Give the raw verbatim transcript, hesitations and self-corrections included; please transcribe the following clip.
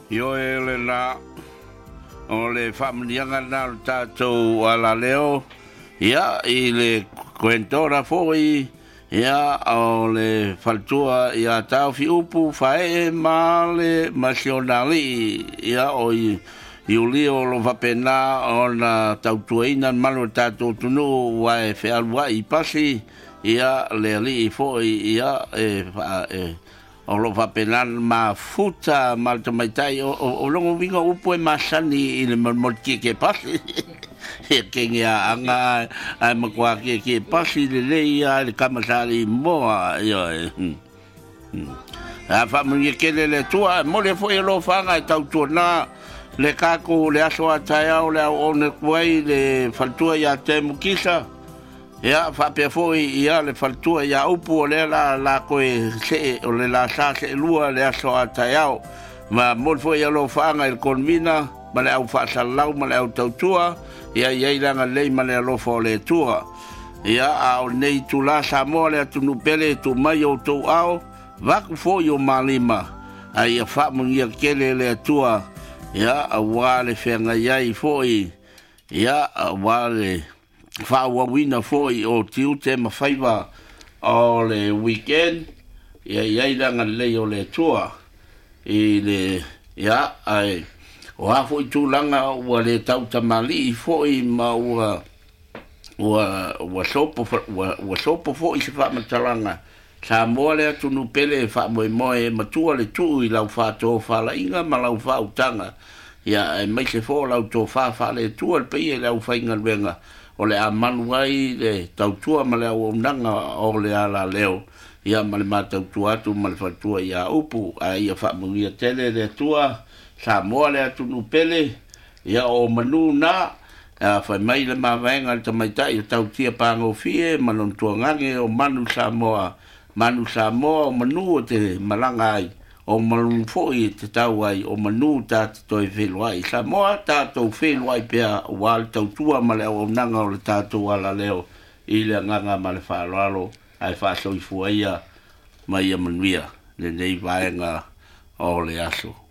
Yo e le la o le whamanianga na o tātou ala leo ia i le koentora foi ia o le faltua ia tau fi upu fae ma le nasionali ia o i i uli o lo whapena o na tautuaina manu tātou tunu wa e whealua i pasi ia le li i foi ia e e o lo whapenan ma futa ma tamaitai o, o, o longo winga upo e masani i le mamoti ke pasi e kengia anga ai makua ke ke pasi le leia le kamasari moa ia e a whamuni ke le le tua mo le foi lo whanga e tautuna le kako le aso atai au le au one kuai le faltua ia te mukisa ia whapea foi ia le faltua ia upu o le la la koe se o le la sa se lua le aso atai au ma mol foi ia lo whanga il konmina ma le au whaasalau ma le au tautua ia ia ilanga lei ma le alofa o le tua ia au nei tu la sa moa le atunu pele tu mai o tau au waku foi o malima a ia whamungia kele le tua ia a wale whenga iai foi ia a wale whawawina foi o tiu te mawhaiwa o le weekend ia iai langa lei o le tua i le ia ai o hafo i tūlanga ua le tau tamali foi ma ua ua ua sopo ua, ua sopo foi se whamatalanga sa moa le atunu pele whamoe moe matua le tuu i lau whato whala inga ma lau whautanga ia e mai se fo lau tō whawha le tua le pei e lau whainga luenga o le a manuai le tautua ma le au nanga o le ala leo ia ma le matautua atu ma le whatua ia upu a ia whamungia tele le tua sa moa le atunu pele ia o manu na a whai mai le mawaenga le tamaitai o tautia pango fie manon tuangange o manu sa moa manu sa moa o manu o te malanga ai o malun foi te tau ai o manu ta toi whelua i sa moa tātou whelua i pia wale tautua ma le o nanga o le tātou ala leo i le nganga ma le whaaralo ai whaasoi fuaia mai a manuia le nei vaenga o le aso.